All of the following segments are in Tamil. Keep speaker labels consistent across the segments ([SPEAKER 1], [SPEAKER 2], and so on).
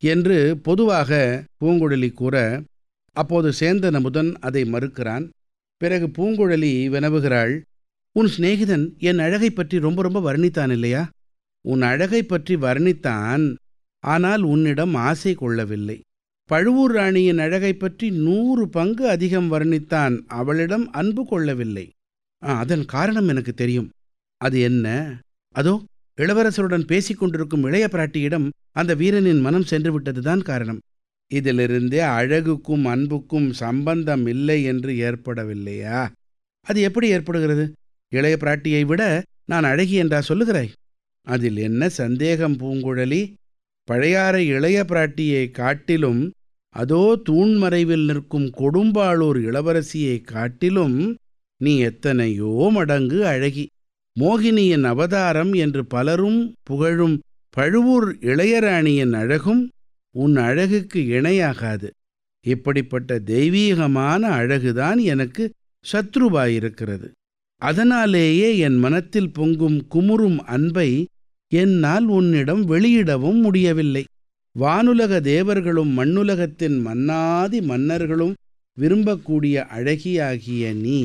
[SPEAKER 1] என்று பொதுவாக பூங்குழலி கூற, அப்போது சேந்தன் அமுதன் அதை மறுக்கிறான். பிறகு பூங்குழலி வினவுகிறாள், உன் சிநேகிதன் என் அழகைப் பற்றி ரொம்ப ரொம்ப வர்ணித்தான் இல்லையா? உன் அழகைப் பற்றி வர்ணித்தான், ஆனால் உன்னிடம் ஆசை கொள்ளவில்லை. பழுவூர் ராணியின் அழகைப் பற்றி 100 பங்கு அதிகம் வர்ணித்தான், அவளிடம் அன்பு கொள்ளவில்லை. அதன் காரணம் எனக்கு தெரியும். அது என்ன? அதோ இளவரசருடன் பேசிக் கொண்டிருக்கும் இளைய பிராட்டியிடம் அந்த வீரனின் மனம் சென்று விட்டதுதான் காரணம். இதிலிருந்தே அழகுக்கும் அன்புக்கும் சம்பந்தம் இல்லை என்று ஏற்படவில்லையா? அது எப்படி ஏற்படுகிறது? இளைய பிராட்டியை விட நான் அழகி என்றா சொல்லுகிறாய்? அதில் என்ன சந்தேகம் பூங்குழலி? பழையாறை இளைய பிராட்டியை காட்டிலும், அதோ தூண்மறைவில் நிற்கும் கொடும்பாளூர் இளவரசியை காட்டிலும் நீ எத்தனையோ மடங்கு அழகி. மோகினியின் அவதாரம் என்று பலரும் புகழும் பழுவூர் இளையராணியின் அழகும் உன் அழகுக்கு இணையாகாது. இப்படிப்பட்ட தெய்வீகமான அழகுதான் எனக்கு சத்ருவாயிருக்கிறது. அதனாலேயே என் மனத்தில் பொங்கும் குமுறும் அன்பை என்னால் உன்னிடம் வெளியிடவும் முடியவில்லை. வானுலக தேவர்களும் மண்ணுலகத்தின் மன்னாதி மன்னர்களும் விரும்பக்கூடிய அழகியாகிய நீ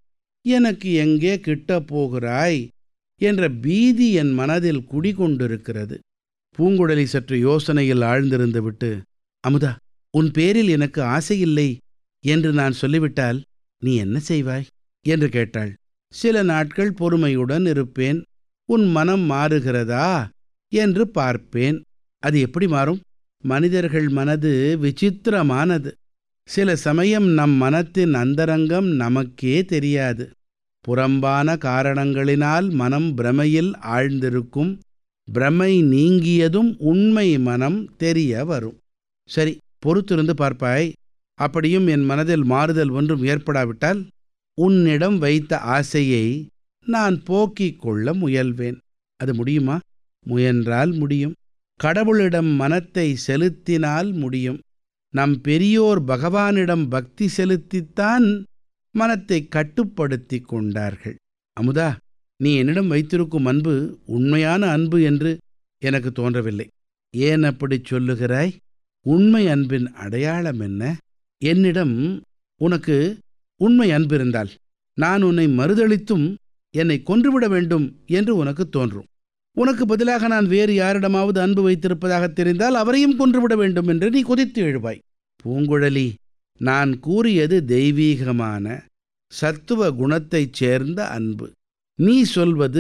[SPEAKER 1] எனக்கு எங்கே கிட்டப் போகிறாய் என்ற பீதி என் மனதில் குடிகொண்டிருக்கிறது. பூங்குழலி சற்று யோசனையில் ஆழ்ந்திருந்து விட்டு, அமுதா, உன் பேரில் எனக்கு ஆசையில்லை என்று நான் சொல்லிவிட்டால் நீ என்ன செய்வாய் என்று கேட்டாள். சில நாட்கள் பொறுமையுடன் இருப்பேன். உன் மனம் மாறுகிறதா என்று பார்ப்பேன். அது எப்படி மாறும்? மனிதர்கள் மனது விசித்திரமானது. சில சமயம் நம் மனத்தின் அந்தரங்கம் நமக்கே தெரியாது. புறம்பான காரணங்களினால் மனம் பிரமையில் ஆழ்ந்திருக்கும். பிரமை நீங்கியதும் உண்மை மனம் தெரிய வரும். சரி, பொறுத்திருந்து பார்ப்பாய். அப்படியும் என் மனதில் மாறுதல் ஒன்றும் ஏற்படாவிட்டால் உன்னிடம் வைத்த ஆசையை நான் போக்கிக் கொள்ள முயல்வேன். அது முடியுமா? முயன்றால் முடியும். கடவுளிடம் மனத்தை செலுத்தினால் முடியும். நம் பெரியோர் பகவானிடம் பக்தி செலுத்தித்தான் மனத்தை கட்டுப்படுத்தி கொண்டார்கள். அமுதா, நீ என்னிடம் வைத்திருக்கும் அன்பு உண்மையான அன்பு என்று எனக்கு தோன்றவில்லை. ஏன் அப்படி சொல்லுகிறாய்? உண்மை அன்பின் அடையாளம் என்ன? என்னிடம் உனக்கு உண்மை அன்பு இருந்தால் நான் உன்னை மறுதளித்தும் என்னை கொன்றுவிட வேண்டும் என்று உனக்கு தோன்றும். உனக்கு பதிலாக நான் வேறு யாரிடமாவது அன்பு வைத்திருப்பதாக தெரிந்தால் அவரையும் கொன்றுவிட வேண்டும் என்று நீ கொதித்து எழுவாய். பூங்குழலி, நான் கூறியது தெய்வீகமான சத்துவ குணத்தைச் சேர்ந்த அன்பு. நீ சொல்வது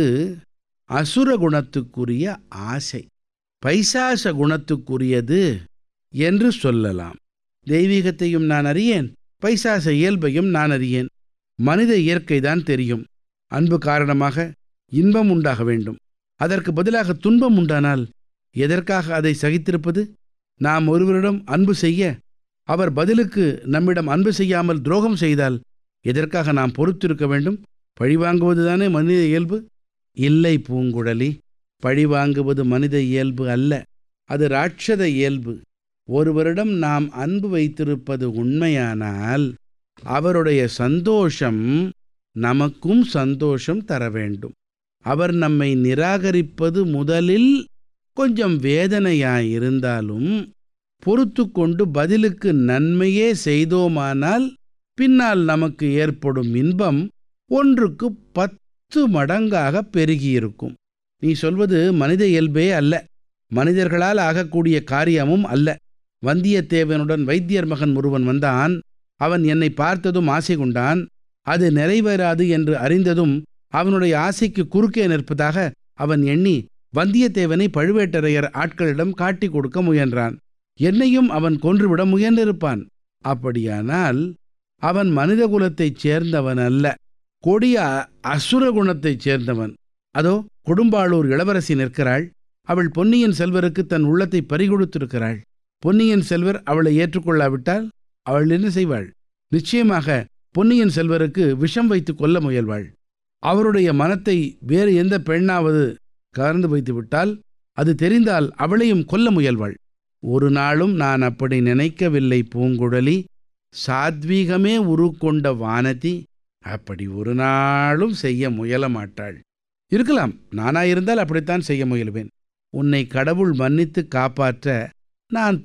[SPEAKER 1] அசுர குணத்துக்குரிய ஆசை, பைசாச குணத்துக்குரியது என்று சொல்லலாம். தெய்வீகத்தையும் நான் அறியேன், பைசாச இயல்பையும் நான் அறியேன். மனித இயற்கைதான் தெரியும். அன்பு காரணமாக இன்பம் உண்டாக வேண்டும். அதற்கு பதிலாக துன்பம் உண்டானால் எதற்காக அதை சகித்திருப்பது? நாம் ஒருவரிடம் அன்பு செய்ய அவர் பதிலுக்கு நம்மிடம் அன்பு செய்யாமல் துரோகம் செய்தால் எதற்காக நாம் பொறுத்திருக்க வேண்டும்? பழிவாங்குவதுதானே மனித இயல்பு? இல்லை பூங்குழலி, பழிவாங்குவது மனித இயல்பு அல்ல, அது ராட்சத இயல்பு. ஒருவரிடம் நாம் அன்பு வைத்திருப்பது உண்மையானால் அவருடைய சந்தோஷம் நமக்கும் சந்தோஷம் தர வேண்டும். அவர் நம்மை நிராகரிப்பது முதலில் கொஞ்சம் வேதனையாயிருந்தாலும் பொறுத்து கொண்டு பதிலுக்கு நன்மையே செய்தோமானால் பின்னால் நமக்கு ஏற்படும் இன்பம் 1க்கு 10 மடங்காக பெருகியிருக்கும். நீ சொல்வது மனித இயல்பே அல்ல, மனிதர்களால் ஆகக்கூடிய காரியமும் அல்ல. வந்தியத்தேவனுடன் வைத்தியர் மகன் ஒருவன் வந்தான். அவன் என்னை பார்த்ததும் ஆசை கொண்டான். அது நிறைவேறாது என்று அறிந்ததும் அவனுடைய ஆசைக்கு குறுக்கே நிற்பதாக அவன் எண்ணி வந்தியத்தேவனை பழுவேட்டரையர் ஆட்களிடம் காட்டி கொடுக்க முயன்றான். என்னையும் அவன் கொன்றுவிட முயன்றிருப்பான். அப்படியானால் அவன் மனித குலத்தைச் சேர்ந்தவன் அல்ல, கொடிய அசுர குணத்தைச் சேர்ந்தவன். அதோ கொடும்பாளூர் இளவரசி நிற்கிறாள். அவள் பொன்னியின் செல்வருக்கு தன் உள்ளத்தை பறிகொடுத்திருக்கிறாள். பொன்னியின் செல்வர் அவளை ஏற்றுக்கொள்ளாவிட்டால் அவள் என்ன செய்வாள்? நிச்சயமாக பொன்னியின் செல்வருக்கு விஷம் வைத்து கொல்ல முயல்வாள். அவருடைய மனத்தை வேறு எந்த பெண்ணாவது கவர்ந்து வைத்து விட்டால், அது தெரிந்தால் அவளையும் கொல்ல முயல்வாள். ஒரு நாளும் நான் அப்படி நினைக்கவில்லை பூங்குழலி. சாத்வீகமே உருக்கொண்ட வானதி அப்படி ஒரு நாளும் செய்ய முயல மாட்டாள். இருக்கலாம், நானாயிருந்தால் அப்படித்தான் செய்ய முயல்வேன். உன்னை கடவுள் மன்னித்து காப்பாற்ற நான்